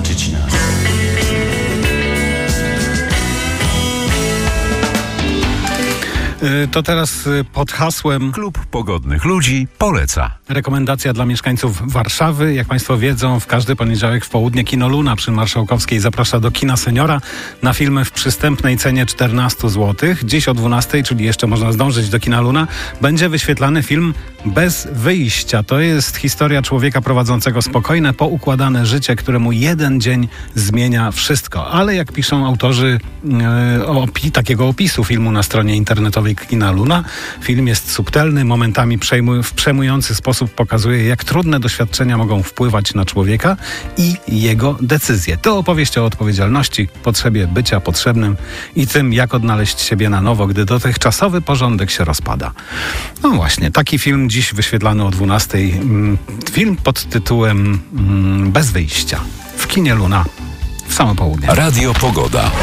zobaczyć nas. To teraz pod hasłem Klub Pogodnych Ludzi poleca. rekomendacja dla mieszkańców Warszawy. Jak Państwo wiedzą, w każdy poniedziałek w południe Kino Luna przy Marszałkowskiej zaprasza do kina Seniora na filmy w przystępnej cenie 14 zł. Dziś o 12, czyli jeszcze można zdążyć do Kina Luna, będzie wyświetlany film Bez wyjścia. To jest historia człowieka prowadzącego spokojne, poukładane życie, któremu jeden dzień zmienia wszystko. Ale jak piszą autorzy takiego opisu filmu na stronie internetowej Kina Luna, film jest subtelny, momentami w przejmujący sposób pokazuje, jak trudne doświadczenia mogą wpływać na człowieka i jego decyzje. To opowieść o odpowiedzialności, potrzebie bycia potrzebnym i tym, jak odnaleźć siebie na nowo, gdy dotychczasowy porządek się rozpada. No właśnie, taki film dziś wyświetlany o 12. Film pod tytułem Bez wyjścia w Kinie Luna w samo południe. Radio Pogoda.